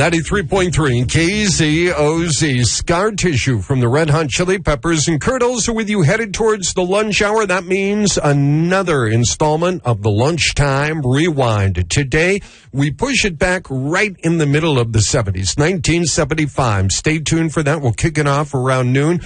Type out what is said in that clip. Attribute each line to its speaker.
Speaker 1: 93.3 KZOZ. Scar Tissue from the Red Hot Chili Peppers and Kurt Olsen with you headed towards the lunch hour. That means another installment of the Lunchtime Rewind. Today, we push it back right in the middle of the 70s, 1975. Stay tuned for that. We'll kick it off around noon.